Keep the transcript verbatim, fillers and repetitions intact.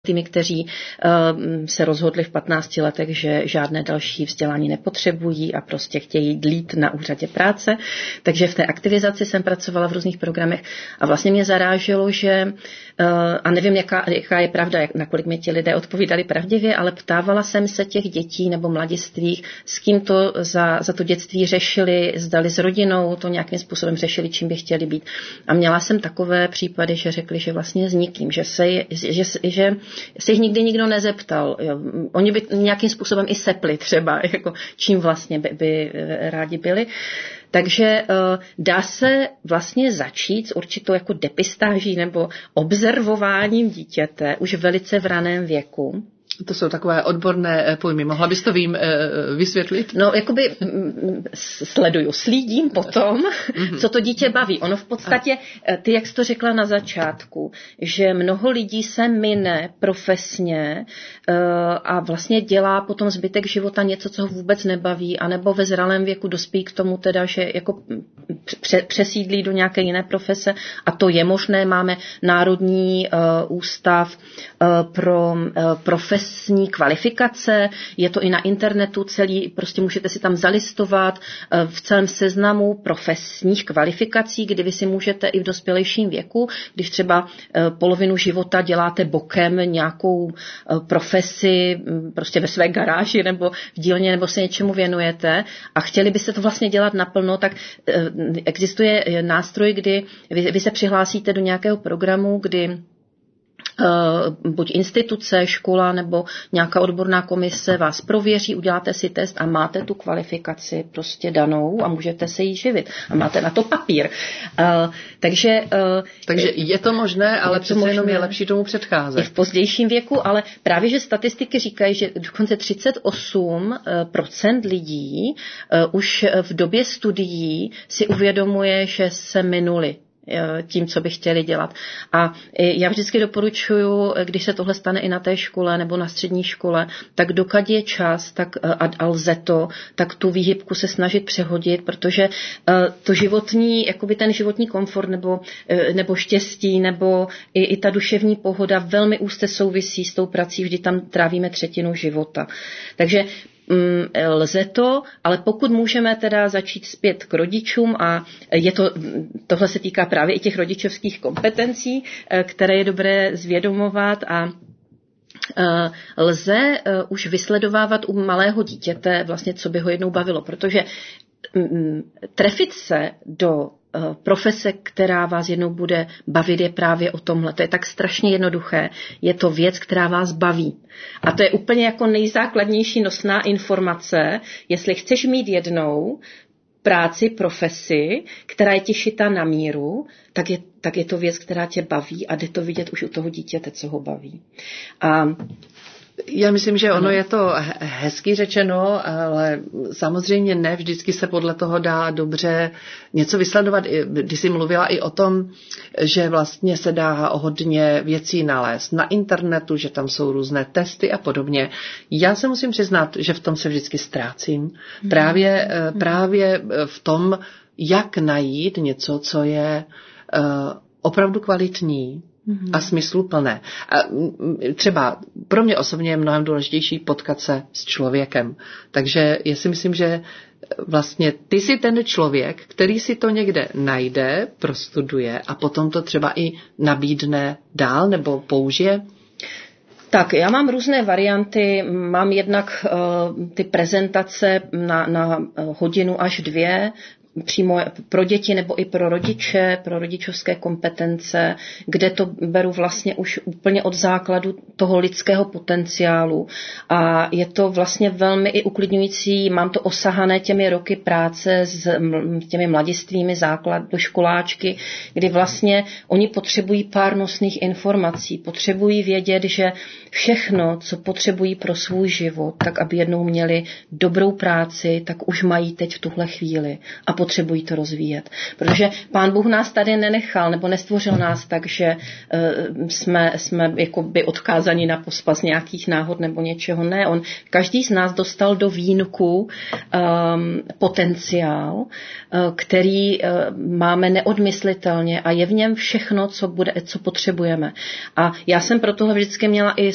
mladistvými, kteří uh, se rozhodli v patnácti letech, že žádné další vzdělání nepotřebují a prostě chtějí dlít na úřadě práce. Takže v té aktivizaci jsem pracovala v různých programech a vlastně mě zaráželo, že uh, a nevím, jaká, jaká je pravda, jak, nakolik mě ti lidé odpovídali pravdivě, ale ptávala jsem se těch dětí nebo mladistvých, s kým to za, za to dětství řešili, zdali s rodinou to nějakým způsobem řešili, čím by chtěli být. A měla jsem takové případy, že řekli, že vlastně s nikým, že se, že, že se jich nikdy nikdo nezeptal. Jo. Oni by nějakým způsobem i sepli třeba, jako čím vlastně by, by rádi byli. Takže uh, dá se vlastně začít s určitou jako depistáží nebo observováním dítěte už velice v raném věku. To jsou takové odborné pojmy. Mohla bys to vím vysvětlit? No, jakoby sleduju, slídím potom, co to dítě baví. Ono v podstatě, ty, jak jsi to řekla na začátku, že mnoho lidí se mine profesně a vlastně dělá potom zbytek života něco, co ho vůbec nebaví, anebo ve zralém věku dospí k tomu teda, že jako přesídlí do nějaké jiné profese a to je možné. Máme Národní ústav pro profesi kvalifikace, je to i na internetu celý, prostě můžete si tam zalistovat v celém seznamu profesních kvalifikací, kdy vy si můžete i v dospělejším věku, když třeba polovinu života děláte bokem nějakou profesi prostě ve své garáži nebo v dílně nebo se něčemu věnujete a chtěli byste to vlastně dělat naplno, tak existuje nástroj, kdy vy, vy se přihlásíte do nějakého programu, kdy Uh, buď instituce, škola nebo nějaká odborná komise vás prověří, uděláte si test a máte tu kvalifikaci prostě danou a můžete se jí živit. A máte na to papír. Uh, takže, uh, takže je to možné, ale přece možné, jenom je lepší tomu předcházet. I v pozdějším věku, ale právě, že statistiky říkají, že dokonce třicet osm procent lidí uh, už v době studií si uvědomuje, že se minuli tím, co by chtěli dělat. A já vždycky doporučuji, když se tohle stane i na té škole nebo na střední škole, tak dokud je čas, tak a, a lze to, tak tu výhybku se snažit přehodit, protože to životní, jakoby ten životní komfort nebo, nebo štěstí nebo i, i ta duševní pohoda velmi úzce souvisí s tou prací, vždy tam trávíme třetinu života. Takže lze to, ale pokud můžeme teda začít zpět k rodičům a je to, tohle se týká právě i těch rodičovských kompetencí, které je dobré zvědomovat a lze už vysledovávat u malého dítěte vlastně, co by ho jednou bavilo, protože trefit se do profese, která vás jednou bude bavit, je právě o tomhle. To je tak strašně jednoduché. Je to věc, která vás baví. A to je úplně jako nejzákladnější nosná informace, jestli chceš mít jednou práci, profesi, která je ti šita na míru, tak je, tak je to věc, která tě baví a jde to vidět už u toho dítěte, co ho baví. A já myslím, že ono je to hezky řečeno, ale samozřejmě ne vždycky se podle toho dá dobře něco vysledovat. Když jsi mluvila i o tom, že vlastně se dá hodně věcí nalézt na internetu, že tam jsou různé testy a podobně. Já se musím přiznat, že v tom se vždycky ztrácím. Právě, právě v tom, jak najít něco, co je opravdu kvalitní a smysluplné. A třeba pro mě osobně je mnohem důležitější potkat se s člověkem. Takže já si myslím, že vlastně ty jsi ten člověk, který si to někde najde, prostuduje a potom to třeba i nabídne dál nebo použije. Tak, já mám různé varianty. Mám jednak uh, ty prezentace na, na hodinu až dvě, přímo pro děti nebo i pro rodiče, pro rodičovské kompetence, kde to beru vlastně už úplně od základu toho lidského potenciálu. A je to vlastně velmi i uklidňující, mám to osahané těmi roky práce s těmi mladistvými základoškoláčky, kdy vlastně oni potřebují pár nosných informací, potřebují vědět, že všechno, co potřebují pro svůj život, tak aby jednou měli dobrou práci, tak už mají teď v tuhle chvíli a potřebují to rozvíjet. Protože Pán Bůh nás tady nenechal nebo nestvořil nás tak, že uh, jsme, jsme jakoby odkázaní na pospas nějakých náhod nebo něčeho. Ne, on, každý z nás dostal do vínku um, potenciál, uh, který uh, máme neodmyslitelně a je v něm všechno, co, bude, co potřebujeme. A já jsem pro tohle vždycky měla i